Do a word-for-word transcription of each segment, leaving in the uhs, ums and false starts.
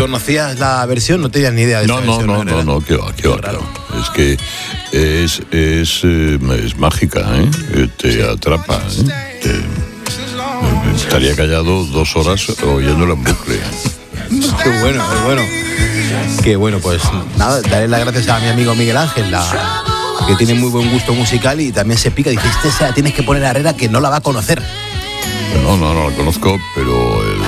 ¿Conocías la versión? No tenías ni idea de no, esta no, versión. No, no, no, no, qué va, qué va. Qué es que es, es, eh, es mágica, ¿eh? Te sí. atrapa, ¿eh? Te, eh, estaría callado dos horas oyéndolo en bucle. Qué bueno, qué bueno. Qué bueno, pues nada, daré las gracias a mi amigo Miguel Ángel, la, que tiene muy buen gusto musical y también se pica. Dice, este se la tienes que poner a Herrera, que no la va a conocer. No, no, no la conozco, pero el,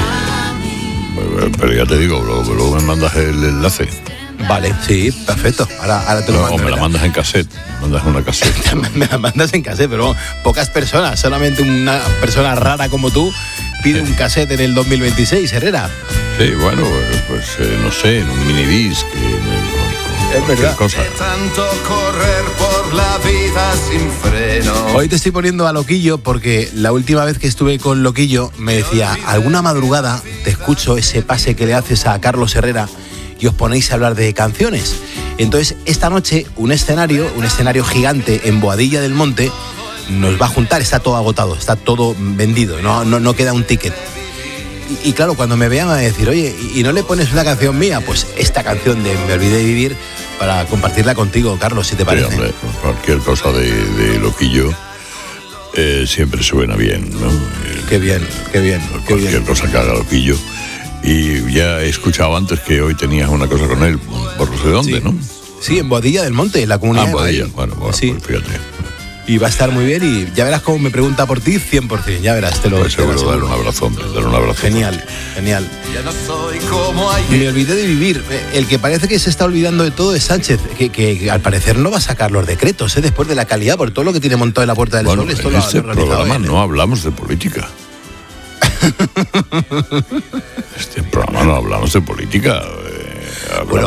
pero ya te digo, luego, luego me mandas el enlace. Vale, sí, perfecto. Ahora, ahora te lo no, mando. O me la mandas en cassette. Me mandas una cassette. Me la mandas en cassette, pero pocas personas, solamente una persona rara como tú pide un cassette en el dos mil veintiséis, Herrera. Sí, bueno, pues eh, no sé, en un minidisc, es verdad. Cosa. Tanto correr por la vida sin freno. Hoy te estoy poniendo a Loquillo porque la última vez que estuve con Loquillo me decía, alguna madrugada te escucho ese pase que le haces a Carlos Herrera y os ponéis a hablar de canciones. Entonces, esta noche, un escenario, un escenario gigante en Boadilla del Monte, nos va a juntar, está todo agotado, está todo vendido, no, no, no queda un ticket. Y, y claro, cuando me vean a decir, oye, ¿y no le pones una canción mía? Pues esta canción de Me olvidé de vivir, para compartirla contigo, Carlos, si te parece. Sí, hombre, cualquier cosa de, de Loquillo eh, siempre suena bien, ¿no? Qué bien, qué bien, qué cualquier bien. cosa que haga Loquillo. Y ya he escuchado antes que hoy tenías una cosa con él, por no sé dónde, sí. ¿no? Sí, en Boadilla del Monte, en la comunidad. Ah, en Boadilla, bueno, bueno, sí. Pues fíjate. Y va a estar muy bien y ya verás cómo me pregunta por ti, cien por ciento, ya verás, te lo, pues te lo seguro, dar un abrazo, hombre, dar un abrazo. Genial, fuerte. genial. Ya no soy como ayer. Me olvidé de vivir. El que parece que se está olvidando de todo es Sánchez, que, que, que al parecer no va a sacar los decretos, ¿eh? Después de la calidad, por todo lo que tiene montado en la Puerta del Bueno, Sol. Esto en lo, este lo programa él, ¿eh? no hablamos de política. Este programa no hablamos de política. Eh, hablamos